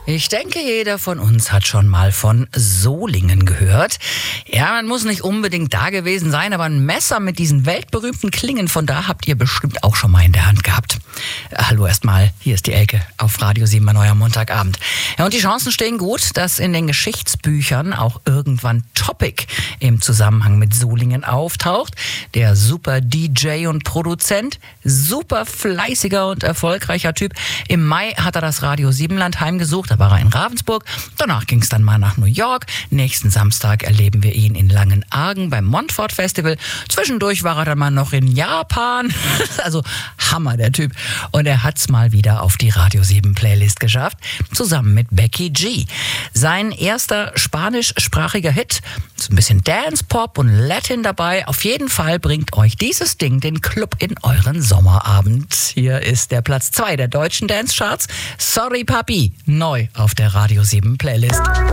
Ich denke, jeder von uns hat schon mal von Solingen gehört. Ja, man muss nicht unbedingt da gewesen sein, aber ein Messer mit diesen weltberühmten Klingen von da habt ihr bestimmt auch schon mal in der Hand gehabt. Hallo erstmal, hier ist die Elke auf Radio 7 an eurem Montagabend. Ja, und die Chancen stehen gut, dass in den Geschichtsbüchern auch irgendwann Topic im Zusammenhang mit Solingen auftaucht. Der super DJ und Produzent, super fleißiger und erfolgreicher Typ. Im Mai hat er das Radio 7-Land heimgesucht. Da war er in Ravensburg. Danach ging es dann mal nach New York. Nächsten Samstag erleben wir ihn in Langenargen beim Montfort Festival. Zwischendurch war er dann mal noch in Japan. Also Hammer, der Typ. Und er hat's mal wieder auf die Radio 7 Playlist geschafft. Zusammen mit Becky G. Sein erster spanischsprachiger Hit. So ein bisschen Dance-Pop und Latin dabei. Auf jeden Fall bringt euch dieses Ding den Club in euren Sommerabend. Hier ist der Platz 2 der deutschen Dance-Charts. Sorry Papi, neu auf der Radio 7 Playlist.